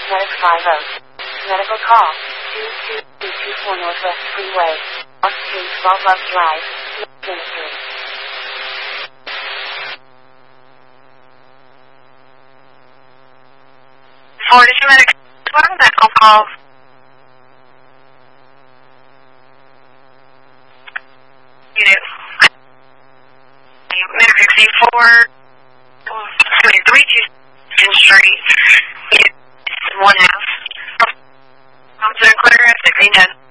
Medic 50. Medical call. 22224 Northwest Freeway. Off Street 12 Love Drive. Ministry. Florida Medic 1, medical call. Unit. Medic 64. 32 Street. Unit 1 half. I'm clear at 1610.